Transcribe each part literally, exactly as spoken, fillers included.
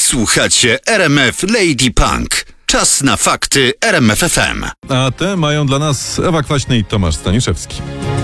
Słuchacie R M F Lady Punk. Czas na fakty R M F F M. A te mają dla nas Ewa Kwaśny i Tomasz Staniszewski.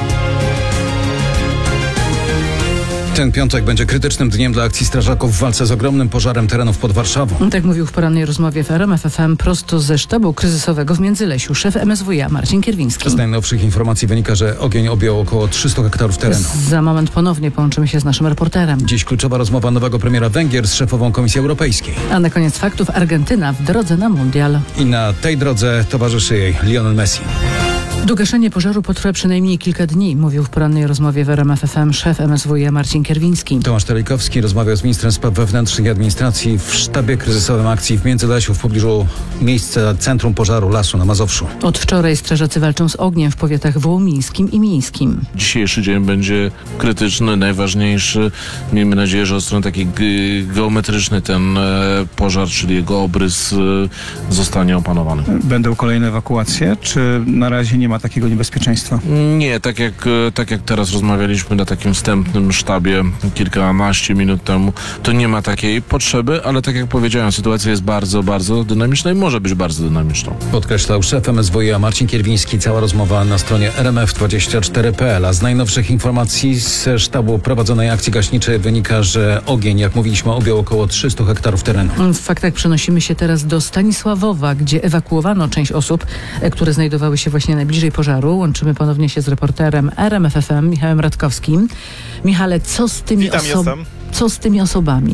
Ten piątek będzie krytycznym dniem dla akcji strażaków w walce z ogromnym pożarem terenów pod Warszawą. Tak mówił w porannej rozmowie w R M F F M prosto ze sztabu kryzysowego w Międzylesiu szef M S W iA Marcin Kierwiński. Z najnowszych informacji wynika, że ogień objął około trzysta hektarów terenu. Za moment ponownie połączymy się z naszym reporterem. Dziś kluczowa rozmowa nowego premiera Węgier z szefową Komisji Europejskiej. A na koniec faktów Argentyna w drodze na mundial. I na tej drodze towarzyszy jej Lionel Messi. Gaszenie pożaru potrwa przynajmniej kilka dni, mówił w porannej rozmowie w R M F F M szef M S W iA Marcin Kierwiński. Tomasz Telikowski rozmawiał z ministrem spraw wewnętrznych i administracji w sztabie kryzysowym akcji w Międzylesiu w pobliżu miejsca centrum pożaru lasu na Mazowszu. Od wczoraj strażacy walczą z ogniem w powiatach wołomińskim i mińskim. Dzisiejszy dzień będzie krytyczny, najważniejszy. Miejmy nadzieję, że od strony takiej ge- geometrycznej ten e, pożar, czyli jego obrys e, zostanie opanowany. Będą kolejne ewakuacje, czy na razie nie ma takiego niebezpieczeństwa? Nie, tak jak, tak jak teraz rozmawialiśmy na takim wstępnym sztabie kilkanaście minut temu, to nie ma takiej potrzeby, ale tak jak powiedziałem, sytuacja jest bardzo, bardzo dynamiczna i może być bardzo dynamiczna. Podkreślał szef M S W iA Marcin Kierwiński. Cała rozmowa na stronie R M F dwadzieścia cztery kropka p l. A z najnowszych informacji z sztabu prowadzonej akcji gaśniczej wynika, że ogień, jak mówiliśmy, objął około trzysta hektarów terenu. W faktach przenosimy się teraz do Stanisławowa, gdzie ewakuowano część osób, które znajdowały się właśnie najbliżej pożaru. Łączymy ponownie się z reporterem R M F F M Michałem Radkowskim. Michale, co z tymi, oso- co z tymi osobami?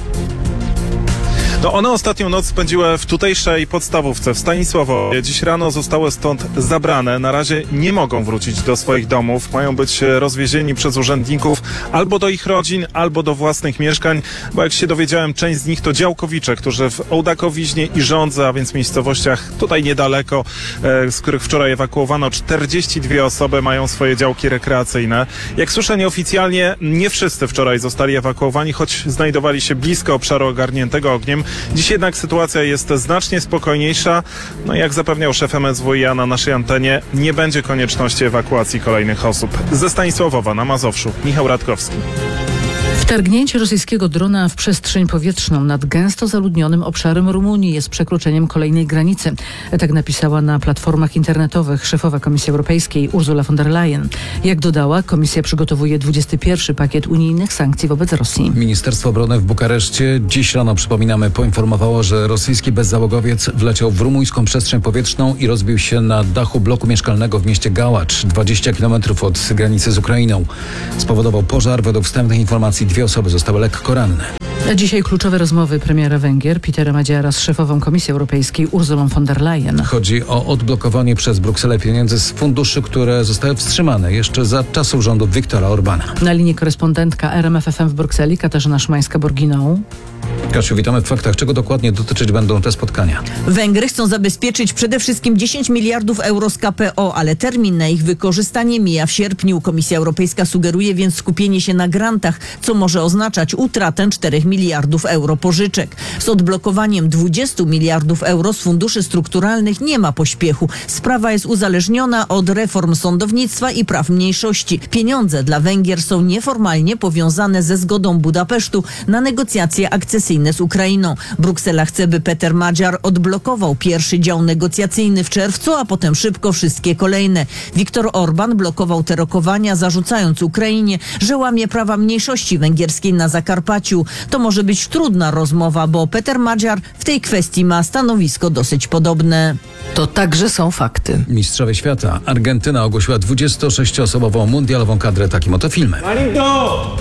No one ostatnią noc spędziły w tutejszej podstawówce w Stanisławowie. Dziś rano zostały stąd zabrane. Na razie nie mogą wrócić do swoich domów. Mają być rozwiezieni przez urzędników albo do ich rodzin, albo do własnych mieszkań, bo jak się dowiedziałem, część z nich to działkowicze, którzy w Ołdakowiźnie i Żądze, a więc miejscowościach tutaj niedaleko, z których wczoraj ewakuowano czterdzieści dwie osoby, mają swoje działki rekreacyjne. Jak słyszę nieoficjalnie, nie wszyscy wczoraj zostali ewakuowani, choć znajdowali się blisko obszaru ogarniętego ogniem. Dziś jednak sytuacja jest znacznie spokojniejsza. No i jak zapewniał szef M S W iA na naszej antenie, nie będzie konieczności ewakuacji kolejnych osób. Ze Stanisławowa na Mazowszu, Michał Radkowski. Wtargnięcie rosyjskiego drona w przestrzeń powietrzną nad gęsto zaludnionym obszarem Rumunii jest przekroczeniem kolejnej granicy. Tak napisała na platformach internetowych szefowa Komisji Europejskiej Ursula von der Leyen. Jak dodała, Komisja przygotowuje dwudziesty pierwszy pakiet unijnych sankcji wobec Rosji. Ministerstwo Obrony w Bukareszcie dziś rano, przypominamy, poinformowało, że rosyjski bezzałogowiec wleciał w rumuńską przestrzeń powietrzną i rozbił się na dachu bloku mieszkalnego w mieście Gałacz, dwadzieścia kilometrów od granicy z Ukrainą. Spowodował pożar. Według wstępnych informacji dwie osoby zostały lekko ranne. A dzisiaj kluczowe rozmowy premiera Węgier Petera Magyara z szefową Komisji Europejskiej Ursulą von der Leyen. Chodzi o odblokowanie przez Brukselę pieniędzy z funduszy, które zostały wstrzymane jeszcze za czasów rządu Viktora Orbana. Na linii korespondentka R M F F M w Brukseli Katarzyna Szymańska-Borginą. Kasiu, witamy w faktach. Czego dokładnie dotyczyć będą te spotkania? Węgry chcą zabezpieczyć przede wszystkim dziesięć miliardów euro z K P O, ale termin na ich wykorzystanie mija w sierpniu. Komisja Europejska sugeruje więc skupienie się na grantach, co może oznaczać utratę czterech miliardów euro pożyczek. Z odblokowaniem dwudziestu miliardów euro z funduszy strukturalnych nie ma pośpiechu. Sprawa jest uzależniona od reform sądownictwa i praw mniejszości. Pieniądze dla Węgier są nieformalnie powiązane ze zgodą Budapesztu na negocjacje akcesyjne z Ukrainą. Bruksela chce, by Peter Magyar odblokował pierwszy dział negocjacyjny w czerwcu, a potem szybko wszystkie kolejne. Viktor Orban blokował te rokowania, zarzucając Ukrainie, że łamie prawa mniejszości węgierskiej na Zakarpaciu. To może być trudna rozmowa, bo Peter Magyar w tej kwestii ma stanowisko dosyć podobne. To także są fakty. Mistrzowie świata. Argentyna ogłosiła dwudziestosześcioosobową mundialową kadrę. Takim oto filmem. Marito!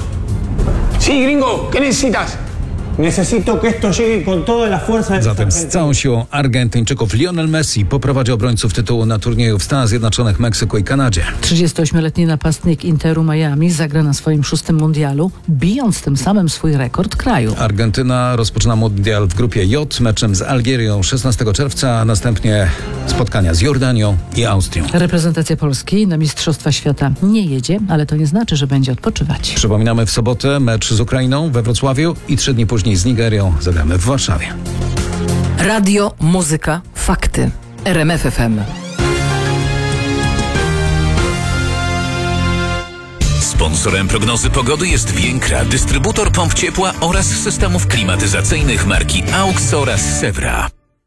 Sí, gringo, ¿qué necesitas? Necesito que esto llegue con toda la fuerza de... Zatem z całą siłą Argentyńczyków Lionel Messi poprowadzi obrońców tytułu na turnieju w Stanach Zjednoczonych, Meksyku i Kanadzie. trzydziestoośmioletni napastnik Interu Miami zagra na swoim szóstym mundialu, bijąc tym samym swój rekord kraju. Argentyna rozpoczyna mundial w grupie J meczem z Algierią szesnastego czerwca, a następnie spotkania z Jordanią i Austrią. Reprezentacja Polski na Mistrzostwa Świata nie jedzie, ale to nie znaczy, że będzie odpoczywać. Przypominamy, w sobotę mecz z Ukrainą we Wrocławiu i trzy dni później z Nigerią zagramy w Warszawie. Radio, muzyka, fakty. R M F F M. Sponsorem prognozy pogody jest Więkra, dystrybutor pomp ciepła oraz systemów klimatyzacyjnych marki AUX oraz Sewra.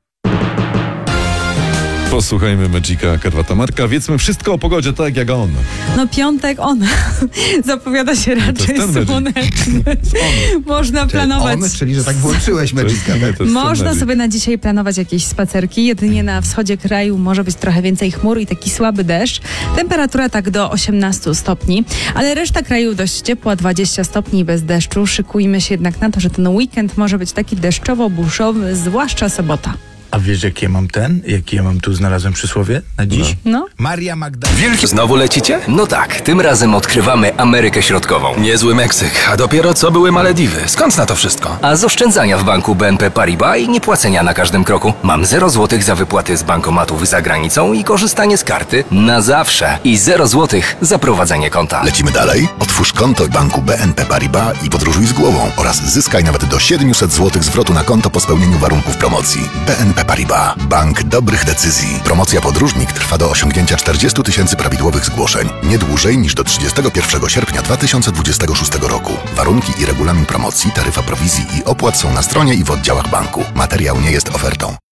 Posłuchajmy Magica Karwata Marka. Wiedzmy wszystko o pogodzie, tak jak on. No piątek on zapowiada się raczej słoneczny. Można planować. On, czyli że tak włączyłeś Magica. Można sobie na dzisiaj planować jakieś spacerki. Jedynie na wschodzie kraju może być trochę więcej chmur i taki słaby deszcz. Temperatura tak do osiemnastu stopni, ale reszta kraju dość ciepła, dwadzieścia stopni bez deszczu. Szykujmy się jednak na to, że ten weekend może być taki deszczowo-buszowy, zwłaszcza sobota. A wiesz, jakie mam ten? Jakie ja mam tu znalazłem przysłowie na dziś? No. Maria Magdalena. Wielki... Znowu lecicie? No tak, tym razem odkrywamy Amerykę Środkową. Niezły Meksyk, a dopiero co były Malediwy. Skąd na to wszystko? A z oszczędzania w banku B N P Paribas i niepłacenia na każdym kroku. Mam zero złotych za wypłaty z bankomatów za granicą i korzystanie z karty na zawsze. I zero złotych za prowadzenie konta. Lecimy dalej? Otwórz konto w banku B N P Paribas i podróżuj z głową oraz zyskaj nawet do siedemset złotych zwrotu na konto po spełnieniu warunków promocji. B N P Paribas. Bank dobrych decyzji. Promocja Podróżnik trwa do osiągnięcia czterdziestu tysięcy prawidłowych zgłoszeń. Nie dłużej niż do trzydziestego pierwszego sierpnia dwa tysiące dwudziestego szóstego roku. Warunki i regulamin promocji, taryfa prowizji i opłat są na stronie i w oddziałach banku. Materiał nie jest ofertą.